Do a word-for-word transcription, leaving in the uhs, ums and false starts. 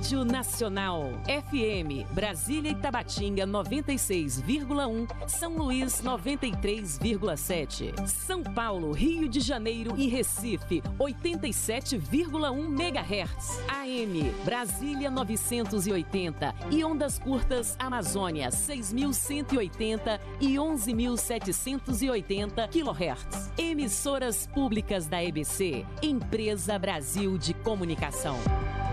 Rádio Nacional. F M, Brasília e Tabatinga noventa e seis vírgula um, São Luís noventa e três vírgula sete. São Paulo, Rio de Janeiro e Recife oitenta e sete vírgula um megahertz. A M, Brasília novecentos e oitenta e ondas curtas Amazônia seis mil cento e oitenta e onze mil setecentos e oitenta quilohertz. Emissoras públicas da E B C, Empresa Brasil de Comunicação.